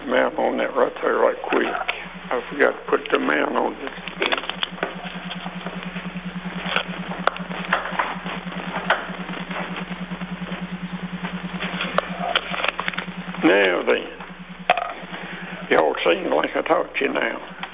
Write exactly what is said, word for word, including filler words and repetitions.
mount on that right there right quick. I forgot to put the mount on it. Now then, y'all seem like I taught you now.